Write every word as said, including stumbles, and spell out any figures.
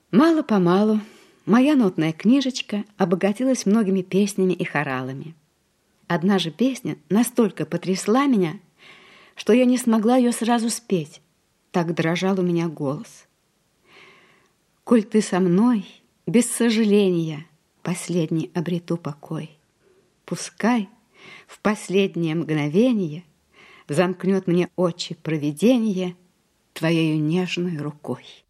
Мало-помалу моя нотная книжечка обогатилась многими песнями и хоралами. Одна же песня настолько потрясла меня, что я не смогла ее сразу спеть, так дрожал у меня голос. «Коль ты со мной, без сожаления, последний обрету покой, пускай в последнее мгновение замкнет мне очи провидение твоею нежной рукой».